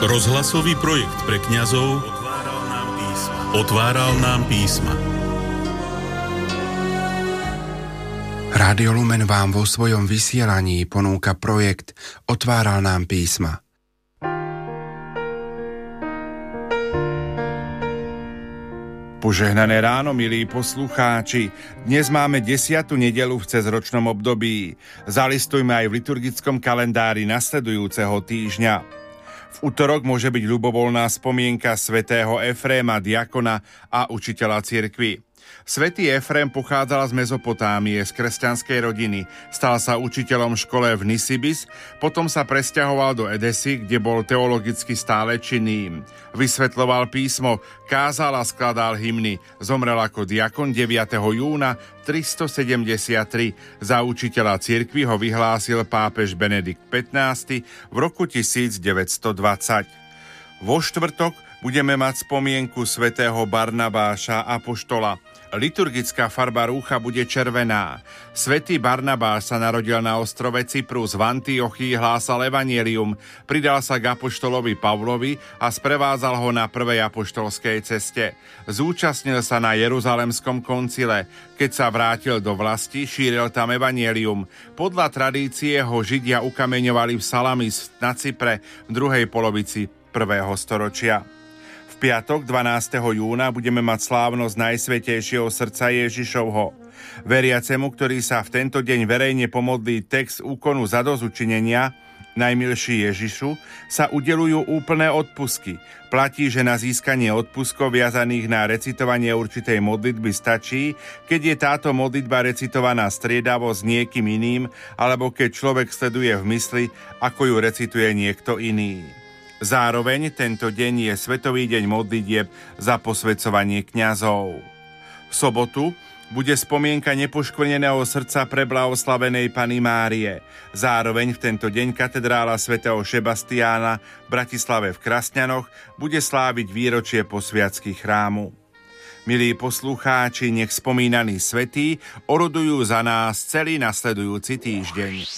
Rozhlasový projekt pre kňazov Otváral nám písma. Rádio Lumen vám vo svojom vysielaní ponúka projekt Otváral nám písma. Požehnané ráno, milí poslucháči. Dnes máme 10. nedeľu v cezročnom období. Zalistujme aj v liturgickom kalendári nasledujúceho týždňa. V utorok môže byť ľubovoľná spomienka svätého Efréma, diakona a učiteľa cirkvi. Svätý Efrém pochádzal z Mezopotámie, z kresťanskej rodiny. Stal sa učiteľom v škole v Nisibis, potom sa presťahoval do Edesy, kde bol teologicky stále činný. Vysvetľoval písmo, kázal a skladal hymny. Zomrel ako diakon 9. júna 373. Za učiteľa cirkvi ho vyhlásil pápež Benedikt XV. V roku 1920. Vo štvrtok budeme mať spomienku svätého Barnabáša apoštola. Liturgická farba rúcha bude červená. Svätý Barnabáš sa narodil na ostrove Cyprus, v Antiochii hlásal evanjelium, pridal sa k apoštolovi Pavlovi a sprevádzal ho na prvej apoštolskej ceste. Zúčastnil sa na Jeruzalemskom koncile. Keď sa vrátil do vlasti, šíril tam evanjelium. Podľa tradície ho Židia ukameňovali v Salamis na Cypre v druhej polovici 1. storočia. V piatok 12. júna budeme mať slávnosť Najsvätejšieho srdca Ježišovho. Veriacemu, ktorý sa v tento deň verejne pomodlí text úkonu zadozučinenia Najmilší Ježišu, sa udeľujú úplné odpustky. Platí, že na získanie odpustkov viazaných na recitovanie určitej modlitby stačí, keď je táto modlitba recitovaná striedavo s niekým iným, alebo keď človek sleduje v mysli, ako ju recituje niekto iný. Zároveň tento deň je Svetový deň modlitieb za posväcovanie kňazov. V sobotu bude spomienka nepoškvrneného srdca preblahoslavenej Panny Márie. Zároveň v tento deň katedrála svätého Šebastiána v Bratislave v Krasňanoch bude sláviť výročie posviacky chrámu. Milí poslucháči, nech spomínaní svätí orodujú za nás celý nasledujúci týždeň.